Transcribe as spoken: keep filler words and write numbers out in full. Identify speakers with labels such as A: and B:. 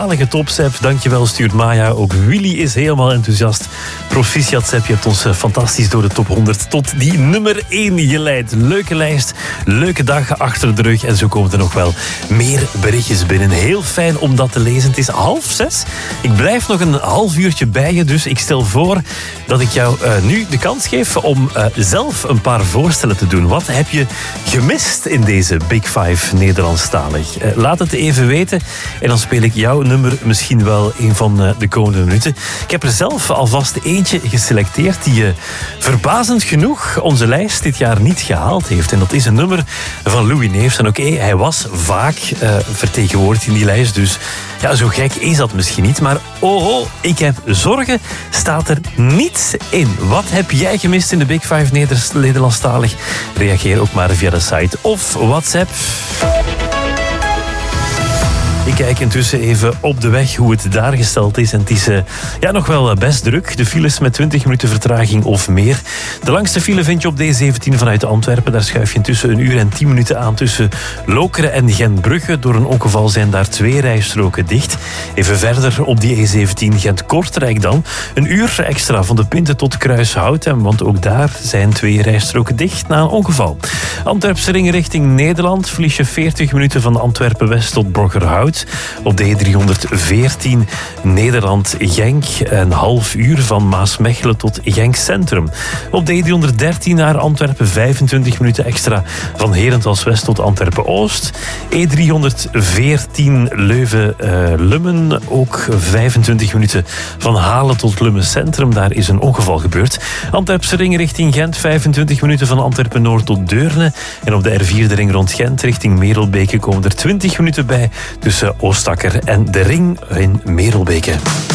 A: Zalige top, Sepp. Dankjewel, stuurt Maya. Ook Willy is helemaal enthousiast. Proficiat, Sepp. Je hebt ons fantastisch door de top honderd tot die nummer één geleid. Leuke lijst, leuke dag achter de rug. En zo komen er nog wel meer berichtjes binnen. Heel fijn om dat te lezen. Het is half zes. Ik blijf nog een half uurtje bij je. Dus ik stel voor dat ik jou uh, nu de kans geef om uh, zelf een paar voorstellen te doen. Wat heb je gemist in deze Big Five Nederlandstalig? Uh, laat het even weten. En dan speel ik jouw nummer misschien wel een van uh, de komende minuten. Ik heb er zelf alvast eentje geselecteerd die uh, verbazend genoeg onze lijst dit jaar niet gehaald heeft. En dat is een nummer van Louis Neefs. En oké, okay, hij was vaak uh, vertegenwoordigd in die lijst. Dus ja, zo gek is dat misschien niet. Maar oh, oh, ik heb zorgen, staat er niets in. Wat heb jij gemist in de Big Five Nederlandstalig? Reageer ook maar via de site of WhatsApp. Ik kijk intussen even op de weg hoe het daar gesteld is. En het is uh, ja, nog wel best druk. De files met twintig minuten vertraging of meer. De langste file vind je op D zeventien vanuit Antwerpen. Daar schuif je intussen een uur en tien minuten aan tussen Lokeren en Gentbrugge. Door een ongeval zijn daar twee rijstroken dicht. Even verder op die E zeventien Gent-Kortrijk dan. Een uur extra van de Pinte tot Kruishouten. Want ook daar zijn twee rijstroken dicht na een ongeval. Antwerpse ring richting Nederland. Verlies je veertig minuten van Antwerpen-West tot Broggerhout. Op de E driehonderdveertien Nederland-Genk. Een half uur van Maasmechelen tot Genk Centrum. Op de E driehonderddertien naar Antwerpen vijfentwintig minuten extra van Herentals-West tot Antwerpen-Oost. E driehonderdveertien Leuven-Lummen. Uh, ook vijfentwintig minuten van Halen tot Lummen Centrum. Daar is een ongeval gebeurd. Antwerpse ring richting Gent. vijfentwintig minuten van Antwerpen-Noord tot Deurne. En op de R vier de ring rond Gent richting Merelbeke komen er twintig minuten bij tussen Oostakker en de ring in Merelbeke.